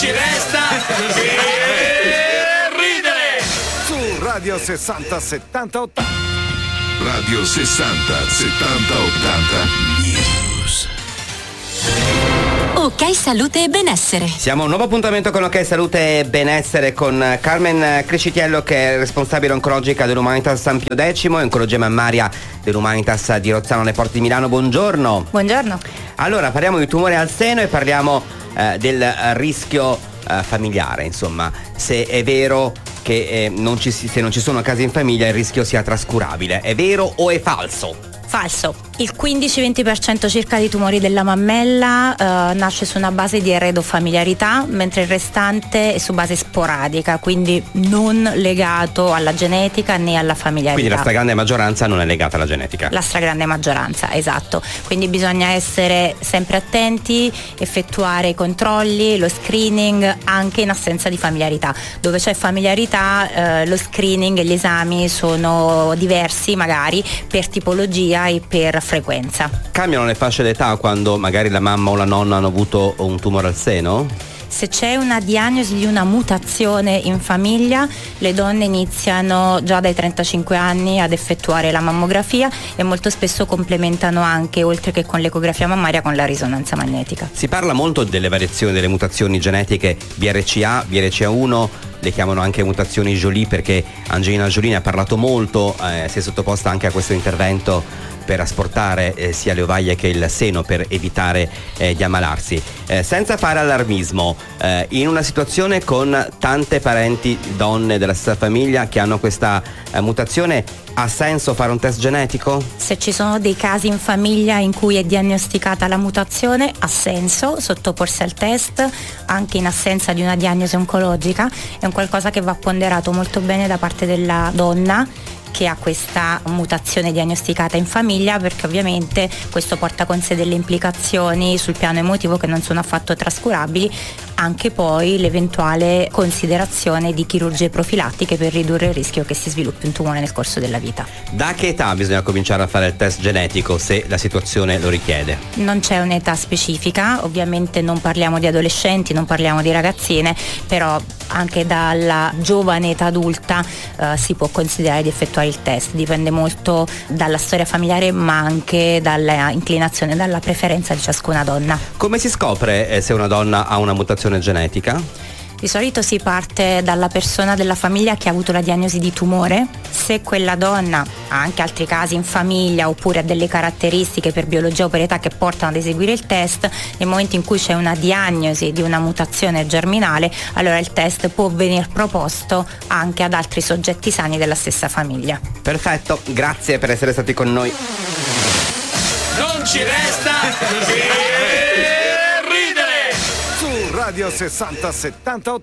ci resta che ridere. Su Radio 60 70 80. Radio 60 70 80 News. Ok Salute e Benessere. Siamo a un nuovo appuntamento con Ok Salute e Benessere con Carmen Crescitiello, che è responsabile oncologica dell'Humanitas San Pio X e oncologia mammaria dell'Humanitas di Rozzano alle Porte di Milano. Buongiorno. Buongiorno. Allora, parliamo di tumore al seno e parliamo del rischio familiare, insomma, se è vero che se non ci sono casi in famiglia il rischio sia trascurabile. È vero o è falso? Falso. Il 15-20% circa di tumori della mammella nasce su una base di eredofamiliarità, mentre il restante è su base sporadica, quindi non legato alla genetica né alla familiarità. Quindi la stragrande maggioranza non è legata alla genetica. La stragrande maggioranza, esatto. Quindi bisogna essere sempre attenti, effettuare i controlli, lo screening anche in assenza di familiarità. Dove c'è familiarità lo screening e gli esami sono diversi, magari per tipologia e per frequenza. Cambiano le fasce d'età quando magari la mamma o la nonna hanno avuto un tumore al seno? Se c'è una diagnosi di una mutazione in famiglia, le donne iniziano già dai 35 anni ad effettuare la mammografia e molto spesso complementano anche, oltre che con l'ecografia mammaria, con la risonanza magnetica. Si parla molto delle variazioni, delle mutazioni genetiche BRCA, BRCA1, le chiamano anche mutazioni Jolie perché Angelina Jolie ne ha parlato molto, si è sottoposta anche a questo intervento per asportare sia le ovaie che il seno per evitare di ammalarsi. Senza fare allarmismo, in una situazione con tante parenti donne della stessa famiglia che hanno questa mutazione, ha senso fare un test genetico? Se ci sono dei casi in famiglia in cui è diagnosticata la mutazione, ha senso sottoporsi al test anche in assenza di una diagnosi oncologica. È un qualcosa che va ponderato molto bene da parte della donna che ha questa mutazione diagnosticata in famiglia, perché ovviamente questo porta con sé delle implicazioni sul piano emotivo che non sono affatto trascurabili, anche poi l'eventuale considerazione di chirurgie profilattiche per ridurre il rischio che si sviluppi un tumore nel corso della vita. Da che età bisogna cominciare a fare il test genetico se la situazione lo richiede? Non c'è un'età specifica, ovviamente non parliamo di adolescenti, non parliamo di ragazzine, però anche dalla giovane età adulta si può considerare di effettuare il test. Dipende molto dalla storia familiare, ma anche dalla inclinazione, dalla preferenza di ciascuna donna. Come si scopre se una donna ha una mutazione genetica? Di solito si parte dalla persona della famiglia che ha avuto la diagnosi di tumore. Se quella donna ha anche altri casi in famiglia oppure ha delle caratteristiche per biologia o per età che portano ad eseguire il test, nel momento in cui c'è una diagnosi di una mutazione germinale, allora il test può venire proposto anche ad altri soggetti sani della stessa famiglia. Perfetto, grazie per essere stati con noi. Non ci resta che ridere. Su Radio 60 70 80.